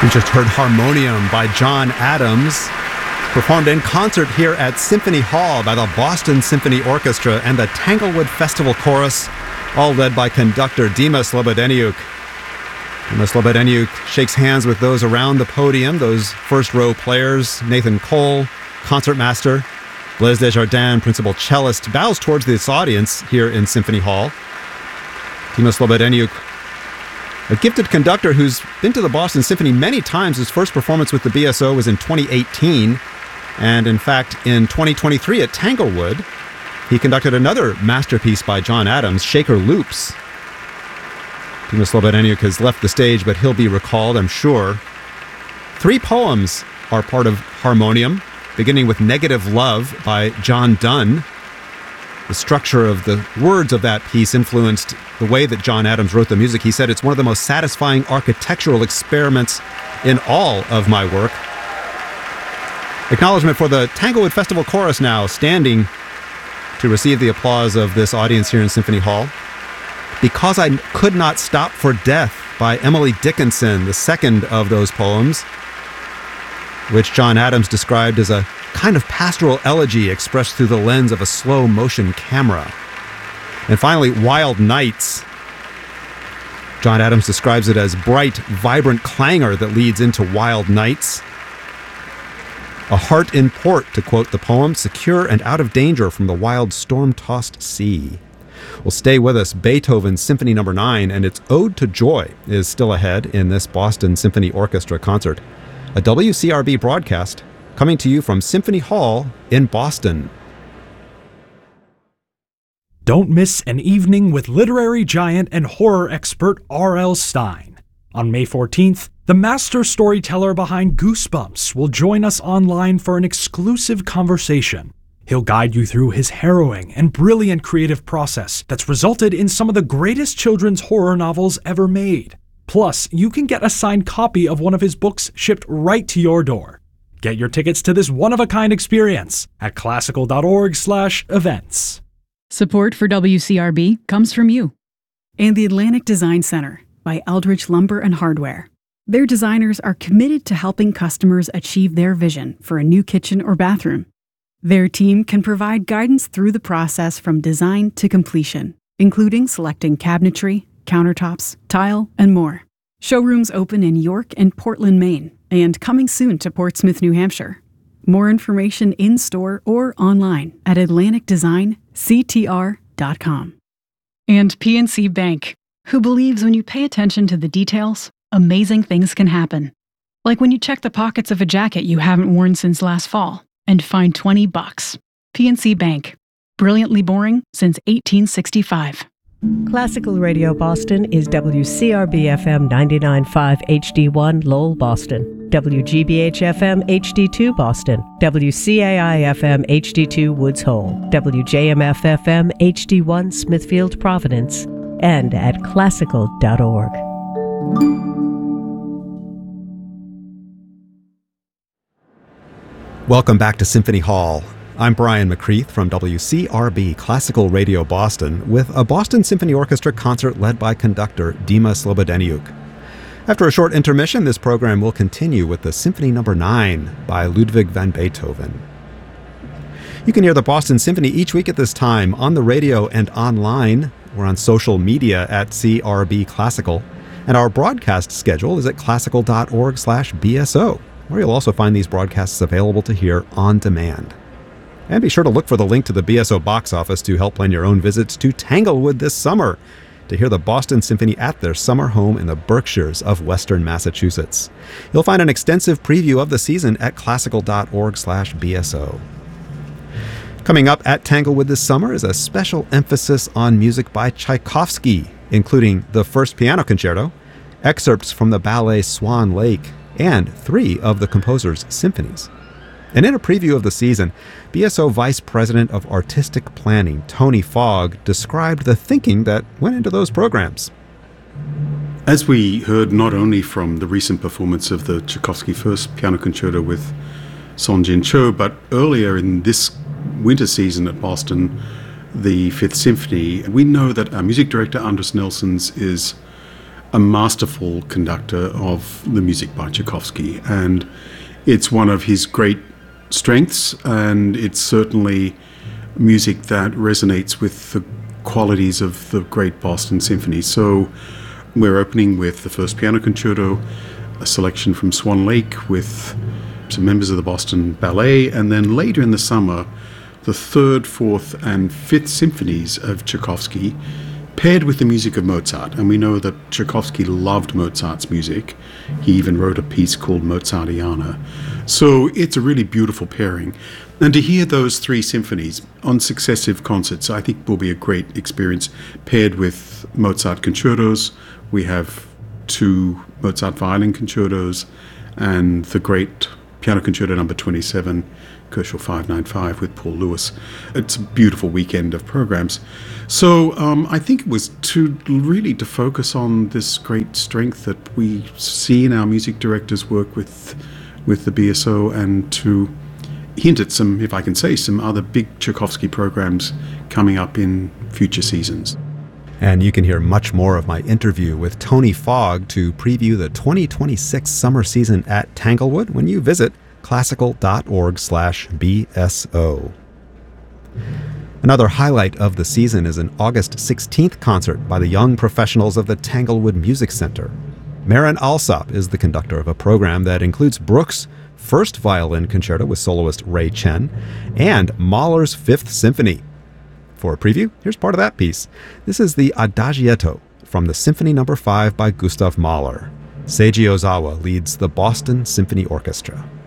We just heard Harmonium by John Adams, performed in concert here at Symphony Hall by the Boston Symphony Orchestra and the Tanglewood Festival Chorus, all led by conductor Dima Slobodeniuk. Dima Slobodeniuk shakes hands with those around the podium, those first-row players, Nathan Cole, concertmaster, Blaise Desjardins, principal cellist, bows towards this audience here in Symphony Hall. Dima Slobodeniuk, a gifted conductor who's been to the Boston Symphony many times. His first performance with the BSO was in 2018. And in fact, in 2023 at Tanglewood, he conducted another masterpiece by John Adams, Shaker Loops. Dima Slobodeniuk has left the stage, but he'll be recalled, I'm sure. 3 poems are part of Harmonium, beginning with Negative Love by John Donne. The structure of the words of that piece influenced the way that John Adams wrote the music. He said, "It's one of the most satisfying architectural experiments in all of my work." Acknowledgement for the Tanglewood Festival Chorus now, standing to receive the applause of this audience here in Symphony Hall. Because I Could Not Stop for Death by Emily Dickinson, the second of those poems, which John Adams described as a kind of pastoral elegy expressed through the lens of a slow motion camera. And finally, Wild Nights. John Adams describes it as bright, vibrant clangor that leads into wild nights. A heart in port, to quote the poem, secure and out of danger from the wild storm-tossed sea. Well, stay with us. Beethoven's Symphony No. 9 and its Ode to Joy is still ahead in this Boston Symphony Orchestra concert. A WCRB broadcast coming to you from Symphony Hall in Boston. Don't miss an evening with literary giant and horror expert R.L. Stine. On May 14th, the master storyteller behind Goosebumps will join us online for an exclusive conversation. He'll guide you through his harrowing and brilliant creative process that's resulted in some of the greatest children's horror novels ever made. Plus, you can get a signed copy of one of his books shipped right to your door. Get your tickets to this one-of-a-kind experience at classical.org/events. Support for WCRB comes from you and the Atlantic Design Center by Eldridge Lumber and Hardware. Their designers are committed to helping customers achieve their vision for a new kitchen or bathroom. Their team can provide guidance through the process from design to completion, including selecting cabinetry, countertops, tile, and more. Showrooms open in York and Portland, Maine, and coming soon to Portsmouth, New Hampshire. More information in-store or online at atlanticdesignctr.com. And PNC Bank, who believes when you pay attention to the details, amazing things can happen. Like when you check the pockets of a jacket you haven't worn since last fall and find $20. PNC Bank, brilliantly boring since 1865. Classical Radio Boston is WCRB-FM 99.5 HD1 Lowell, Boston, WGBH-FM HD2 Boston, WCAI-FM HD2 Woods Hole, WJMF-FM HD1 Smithfield, Providence, and at classical.org. Welcome back to Symphony Hall. I'm Brian McCreath from WCRB Classical Radio Boston with a Boston Symphony Orchestra concert led by conductor Dima Slobodeniuk. After a short intermission, this program will continue with the Symphony No. 9 by Ludwig van Beethoven. You can hear the Boston Symphony each week at this time on the radio and online. We're on social media at CRB Classical, and our broadcast schedule is at classical.org/BSO, where you'll also find these broadcasts available to hear on demand. And be sure to look for the link to the BSO box office to help plan your own visits to Tanglewood this summer to hear the Boston Symphony at their summer home in the Berkshires of Western Massachusetts. You'll find an extensive preview of the season at classical.org/BSO. Coming up at Tanglewood this summer is a special emphasis on music by Tchaikovsky, including the First Piano Concerto, excerpts from the ballet Swan Lake, and 3 of the composer's symphonies. And in a preview of the season, BSO Vice President of Artistic Planning, Tony Fogg, described the thinking that went into those programs. As we heard not only from the recent performance of the Tchaikovsky First Piano Concerto with Song Jin Cho, but earlier in this winter season at Boston, the Fifth Symphony, we know that our music director, Andris Nelsons, is a masterful conductor of the music by Tchaikovsky, and it's one of his great strengths, and it's certainly music that resonates with the qualities of the great Boston Symphony. So we're opening with the first piano concerto, a selection from Swan Lake with some members of the Boston Ballet, and then later in the summer, the third, fourth, and fifth symphonies of Tchaikovsky, paired with the music of Mozart. And we know that Tchaikovsky loved Mozart's music. He even wrote a piece called Mozartiana. So it's a really beautiful pairing. And to hear those three symphonies on successive concerts, I think will be a great experience. Paired with Mozart concertos, we have 2 Mozart violin concertos and the great Piano Concerto number 27, Koschel 595 with Paul Lewis. It's a beautiful weekend of programs. So I think it was to focus on this great strength that we see in our music directors' work with the BSO, and to hint at some, if I can say, some other big Tchaikovsky programs coming up in future seasons. And you can hear much more of my interview with Tony Fogg to preview the 2026 summer season at Tanglewood when you visit classical.org/BSO. Another highlight of the season is an August 16th concert by the young professionals of the Tanglewood Music Center. Maren Alsop is the conductor of a program that includes Bruch's first violin concerto with soloist Ray Chen and Mahler's Fifth Symphony. For a preview, here's part of that piece. This is the Adagietto from the Symphony No. 5 by Gustav Mahler. Seiji Ozawa leads the Boston Symphony Orchestra.